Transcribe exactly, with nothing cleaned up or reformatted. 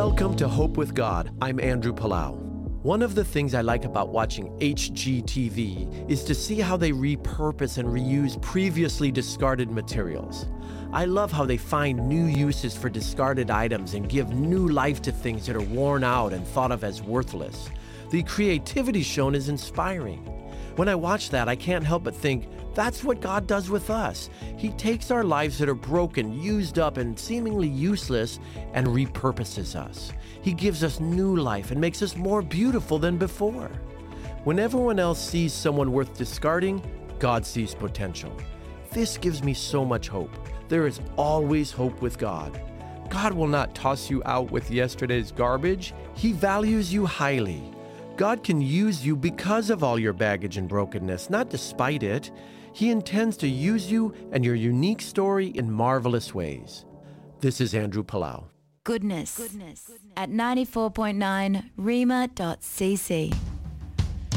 Welcome to Hope with God. I'm Andrew Palau. One of the things I like about watching H G T V is to see how they repurpose and reuse previously discarded materials. I love how they find new uses for discarded items and give new life to things that are worn out and thought of as worthless. The creativity shown is inspiring. When I watch that, I can't help but think, that's what God does with us. He takes our lives that are broken, used up, and seemingly useless and repurposes us. He gives us new life and makes us more beautiful than before. When everyone else sees someone worth discarding, God sees potential. This gives me so much hope. There is always hope with God. God will not toss you out with yesterday's garbage. He values you highly. God can use you because of all your baggage and brokenness, not despite it. He intends to use you and your unique story in marvelous ways. This is Andrew Palau. Goodness, Goodness. At ninety-four point nine rhema dot c c.